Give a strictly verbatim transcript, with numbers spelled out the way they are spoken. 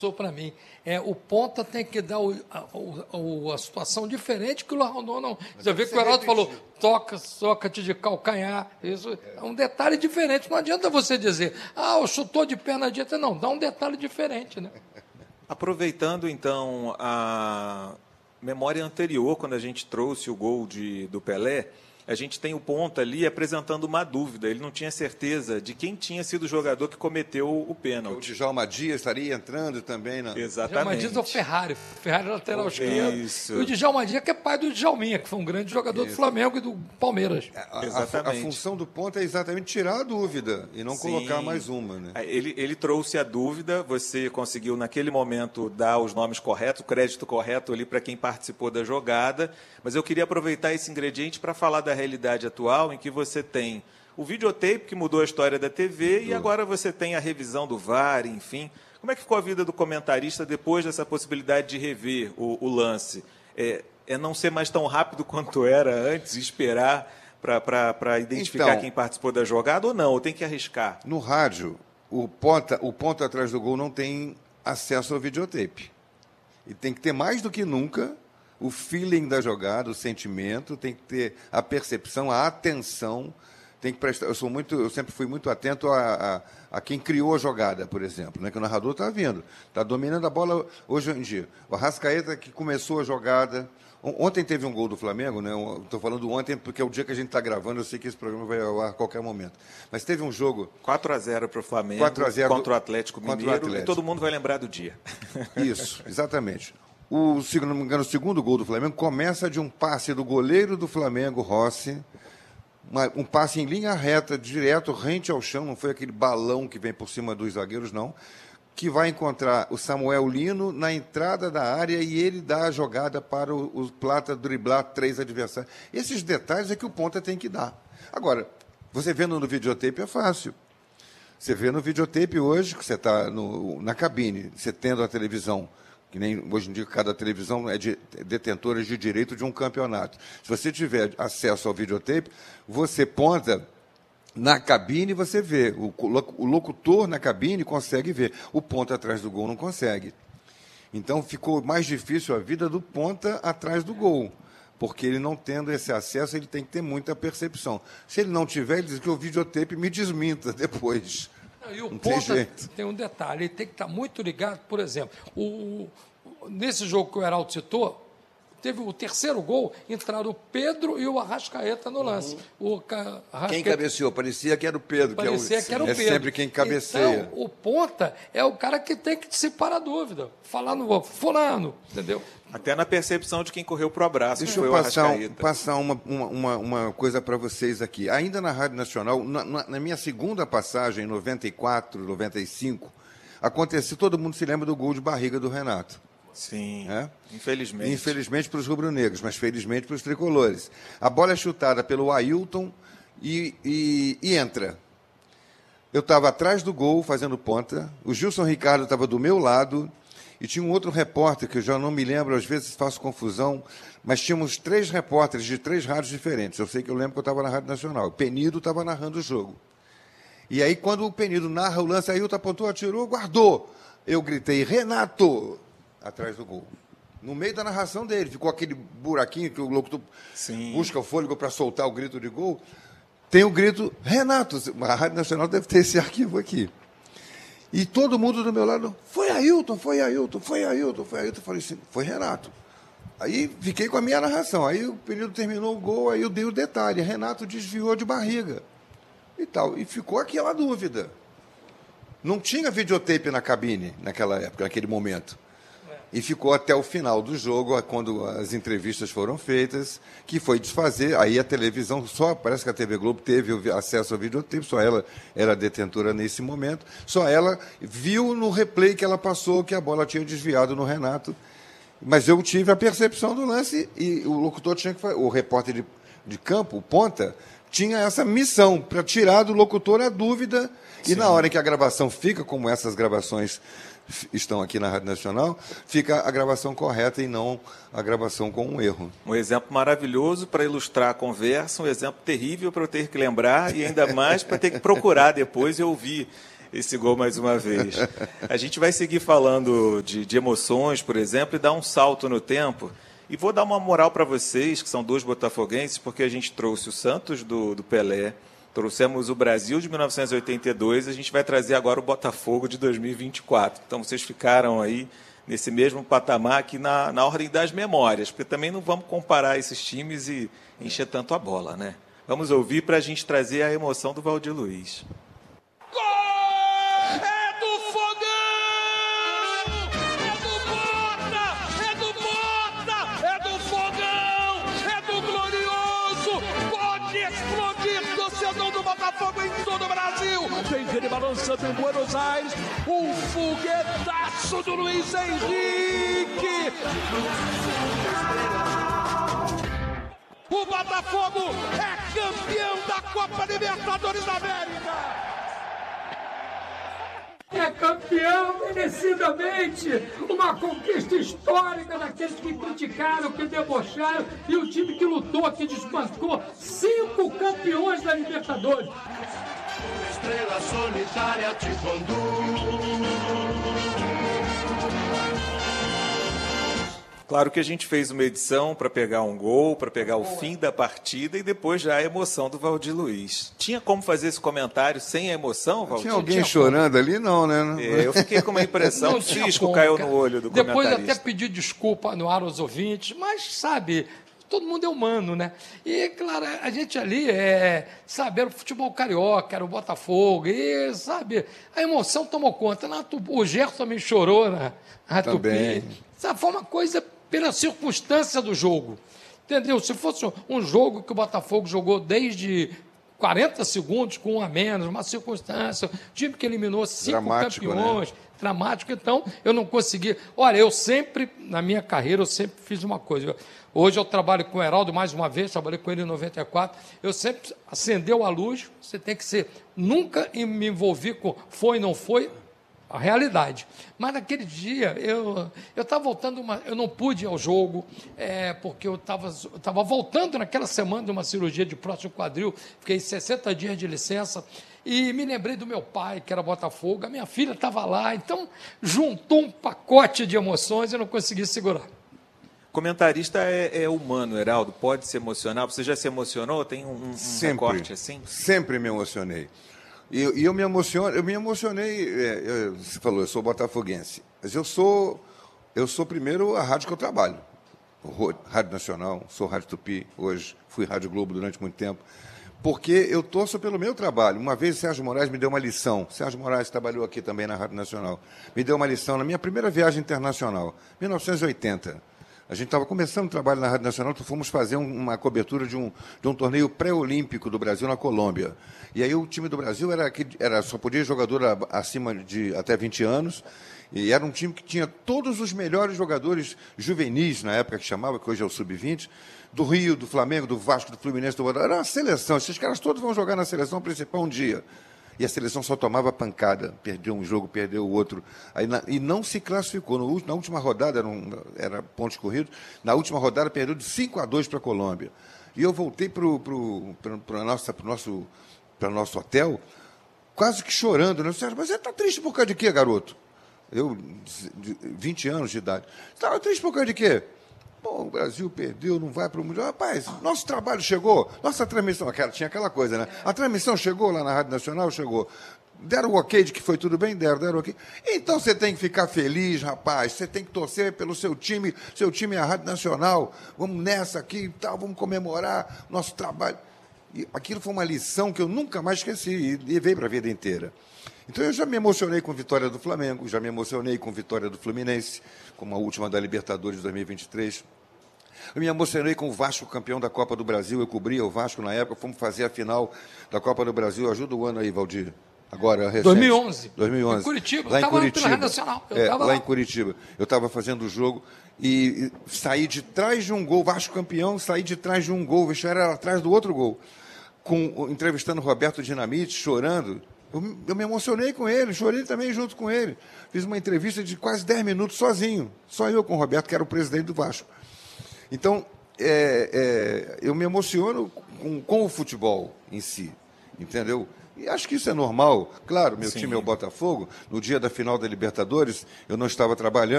para mim. É, o ponta tem que dar o, a, o, a situação diferente que o Rondon não. Mas você vê que o Heraldo falou, toca, toca-te de calcanhar. Isso é. é um detalhe diferente. Não adianta você dizer, ah, o chutou de perna direita. Não, dá um detalhe diferente, né? Aproveitando, então, a memória anterior, quando a gente trouxe o gol de, do Pelé, a gente tem o ponta ali apresentando uma dúvida. Ele não tinha certeza de quem tinha sido o jogador que cometeu o pênalti. O Djalma Dias estaria entrando também. Na... Exatamente. Djalma Dias é o Ferrari. Ferrari lateral esquerdo. Isso. E o Djalma Dias que é pai do Djalminha, que foi um grande jogador Isso. do Flamengo e do Palmeiras. A, a, a função do ponta é exatamente tirar a dúvida e não Sim. colocar mais uma. Né? Ele, ele trouxe a dúvida, você conseguiu, naquele momento, dar os nomes corretos, o crédito correto ali para quem participou da jogada, mas eu queria aproveitar esse ingrediente para falar da realidade atual, em que você tem o videotape, que mudou a história da T V, e agora você tem a revisão do V A R, enfim. Como é que ficou a vida do comentarista depois dessa possibilidade de rever o, o lance? É, é não ser mais tão rápido quanto era antes, esperar para identificar então, quem participou da jogada, ou não? Ou tem que arriscar? No rádio, o ponta, o ponta atrás do gol não tem acesso ao videotape. E tem que ter mais do que nunca o feeling da jogada, o sentimento, tem que ter a percepção, a atenção, tem que prestar. Eu sou muito, eu sempre fui muito atento a, a, a quem criou a jogada, por exemplo, né? Que o narrador está vendo, está dominando a bola hoje em dia. O Arrascaeta que começou a jogada. Ontem teve um gol do Flamengo, né? Estou falando ontem porque é o dia que a gente está gravando, eu sei que esse programa vai ao ar a qualquer momento. Mas teve um jogo... quatro a zero para o Flamengo, quatro a zero contra o Atlético Mineiro, o Atlético. E todo mundo vai lembrar do dia. Isso, exatamente. O, se não me engano, o segundo gol do Flamengo começa de um passe do goleiro do Flamengo, Rossi, uma, um passe em linha reta, direto, rente ao chão, não foi aquele balão que vem por cima dos zagueiros, não, que vai encontrar o Samuel Lino na entrada da área e ele dá a jogada para o, o Plata driblar três adversários. Esses detalhes é que o ponta tem que dar. Agora, você vendo no videotape é fácil. Você vê no videotape hoje, que você está na cabine, você tendo a televisão, que nem hoje em dia cada televisão é de, detentora de direito de um campeonato. Se você tiver acesso ao videotape, você ponta na cabine, você vê. O, o locutor na cabine consegue ver. O ponta atrás do gol não consegue. Então, ficou mais difícil a vida do ponta atrás do gol, porque ele não tendo esse acesso, ele tem que ter muita percepção. Se ele não tiver, ele diz que o videotape me desminta depois. Não, e o não ponta tem jeito. Tem um detalhe, ele tem que estar muito ligado. Por exemplo, o, nesse jogo que o Heraldo citou, teve o terceiro gol, entraram o Pedro e o Arrascaeta no lance. Uhum. O Arrascaeta... Quem cabeceou? Parecia que era o Pedro. Parecia que, é, o... que era o é Pedro. É sempre quem cabeceia. Então, o ponta é o cara que tem que dissipar a dúvida. Falar no fulano, entendeu? Até na percepção de quem correu para o abraço. Deixa eu passar, passar uma, uma, uma coisa para vocês aqui. Ainda na Rádio Nacional, na, na minha segunda passagem, em noventa e quatro, noventa e cinco, aconteceu, todo mundo se lembra do gol de barriga do Renato. Sim, é? infelizmente. Infelizmente para os rubro-negros, mas felizmente para os tricolores. A bola é chutada pelo Ailton e, e, e entra. Eu estava atrás do gol, fazendo ponta, o Gilson Ricardo estava do meu lado, e tinha um outro repórter, que eu já não me lembro, às vezes faço confusão, mas tínhamos três repórteres de três rádios diferentes. Eu sei que eu lembro que eu estava na Rádio Nacional. O Penido estava narrando o jogo. E aí, quando o Penido narra o lance, Ailton apontou, atirou, guardou. Eu gritei, Renato! Atrás do gol. No meio da narração dele, ficou aquele buraquinho que o locutor Sim. busca o fôlego para soltar o grito de gol. Tem o grito, Renato. A Rádio Nacional deve ter esse arquivo aqui. E todo mundo do meu lado, foi Ailton, foi Ailton, foi Ailton, foi Ailton. Eu falei assim, foi Renato. Aí fiquei com a minha narração. Aí o período terminou o gol, aí eu dei o detalhe. Renato desviou de barriga. E tal. E ficou aquela dúvida. Não tinha videotape na cabine naquela época, naquele momento. E ficou até o final do jogo, quando as entrevistas foram feitas, que foi desfazer. Aí a televisão, só parece que a T V Globo teve acesso ao videotape, só ela era detentora nesse momento, só ela viu no replay que ela passou que a bola tinha desviado no Renato. Mas eu tive a percepção do lance e o locutor tinha que fazer, o repórter de, de campo, o ponta, tinha essa missão para tirar do locutor a dúvida. Sim. E na hora em que a gravação fica, como essas gravações estão aqui na Rádio Nacional, fica a gravação correta e não a gravação com um erro. Um exemplo maravilhoso para ilustrar a conversa, um exemplo terrível para eu ter que lembrar e ainda mais para ter que procurar depois e ouvir esse gol mais uma vez. A gente vai seguir falando de, de emoções, por exemplo, e dar um salto no tempo. E vou dar uma moral para vocês, que são dois botafoguenses, porque a gente trouxe o Santos do, do Pelé, trouxemos o Brasil de mil novecentos e oitenta e dois, a gente vai trazer agora o Botafogo de dois mil e vinte e quatro. Então, vocês ficaram aí nesse mesmo patamar aqui na, na ordem das memórias, porque também não vamos comparar esses times e encher tanto a bola, né? Vamos ouvir para a gente trazer a emoção do Valdir Luiz. Botafogo em todo o Brasil, tem ele balançando em Buenos Aires, um foguetaço do Luiz Henrique. O Botafogo é campeão da Copa Libertadores da América. É campeão merecidamente, uma conquista histórica daqueles que criticaram, que debocharam, e o time que lutou, que desbancou cinco campeões da Libertadores. Estrela solitária te conduz. Claro que a gente fez uma edição para pegar um gol, para pegar o fim da partida e depois já a emoção do Valdir Luiz. Tinha como fazer esse comentário sem a emoção, Valdir? Tinha alguém Tinha chorando ali? Não, né? É, eu fiquei com uma impressão que o cisco como, caiu cara. no olho do Depois comentarista. até pedi desculpa no ar aos ouvintes, mas, sabe, todo mundo é humano, né? E, claro, a gente ali, é, sabe, era o futebol carioca, era o Botafogo, e, sabe, a emoção tomou conta. Na, o Gerson também chorou na, na Também. Tupi. Sabe, foi uma coisa pela circunstância do jogo. Entendeu? Se fosse um jogo que o Botafogo jogou desde quarenta segundos, com um a menos, uma circunstância, time que eliminou cinco Dramático, campeões, né? dramático, então eu não consegui. Olha, eu sempre, na minha carreira, eu sempre fiz uma coisa. Hoje eu trabalho com o Heraldo mais uma vez, trabalhei com ele em noventa e quatro, eu sempre acendeu a luz, você tem que ser, nunca me envolvi com foi, não foi, a realidade. Mas naquele dia, eu estava voltando, uma, eu não pude ir ao jogo, é, porque eu estava voltando naquela semana de uma cirurgia de próximo quadril, fiquei sessenta dias de licença, e me lembrei do meu pai, que era Botafogo, a minha filha estava lá, então juntou um pacote de emoções e eu não consegui segurar. Comentarista é, é humano, Heraldo, pode se emocionar. Você já se emocionou? Tem um, um Sempre, recorte assim? Sempre me emocionei. E eu, e eu me emociono, eu me emocionei, é, eu, você falou, eu sou botafoguense, mas eu sou, eu sou primeiro a rádio que eu trabalho, Rádio Nacional, sou Rádio Tupi, hoje fui Rádio Globo durante muito tempo, porque eu torço pelo meu trabalho. Uma vez o Sérgio Moraes me deu uma lição, Sérgio Moraes trabalhou aqui também na Rádio Nacional, me deu uma lição na minha primeira viagem internacional, mil novecentos e oitenta. A gente estava começando o trabalho na Rádio Nacional, então fomos fazer um, uma cobertura de um, de um torneio pré-olímpico do Brasil na Colômbia. E aí o time do Brasil era, era só podia jogador acima de até vinte anos, e era um time que tinha todos os melhores jogadores juvenis, na época que chamava, que hoje é o sub vinte, do Rio, do Flamengo, do Vasco, do Fluminense, do Botafogo. Era uma seleção, esses caras todos vão jogar na seleção principal um dia. E a seleção só tomava pancada, perdeu um jogo, perdeu o outro. Aí, na, e não se classificou. No, na última rodada, era, um, era pontos corridos, na última rodada perdeu de cinco a dois para a Colômbia. E eu voltei para o nosso, nosso hotel, quase que chorando. Né? Eu disse, mas você está triste por causa de quê, garoto? Eu, de vinte anos de idade. Você está triste por causa de quê? Pô, o Brasil perdeu, não vai para o Mundial. Rapaz, nosso trabalho chegou, nossa transmissão, aquela, tinha aquela coisa, né? A transmissão chegou lá na Rádio Nacional, chegou. Deram o ok de que foi tudo bem? Deram, deram o ok. Então você tem que ficar feliz, rapaz. Você tem que torcer pelo seu time. Seu time é a Rádio Nacional. Vamos nessa aqui e tal, vamos comemorar nosso trabalho. E aquilo foi uma lição que eu nunca mais esqueci e levei para a vida inteira. Então eu já me emocionei com a vitória do Flamengo, já me emocionei com a vitória do Fluminense, como a última da Libertadores de dois mil e vinte e três. Eu me emocionei com o Vasco, campeão da Copa do Brasil. Eu cobria o Vasco na época, fomos fazer a final da Copa do Brasil. Ajuda o ano aí, Valdir. Agora, recente. dois mil e onze. dois mil e onze. Em Curitiba. Lá eu em Curitiba. Rádio Nacional. Eu é, lá, lá em Curitiba. Eu estava fazendo o jogo e, e saí de trás de um gol, Vasco campeão, saí de trás de um gol, o vestiário era atrás do outro gol, com, entrevistando o Roberto Dinamite, chorando. Eu, eu me emocionei com ele, chorei também junto com ele. Fiz uma entrevista de quase dez minutos sozinho, só eu com o Roberto, que era o presidente do Vasco. Então, é, é, eu me emociono com, com o futebol em si, entendeu? E acho que isso é normal. Claro, meu Sim. time é o Botafogo. No dia da final da Libertadores, eu não estava trabalhando.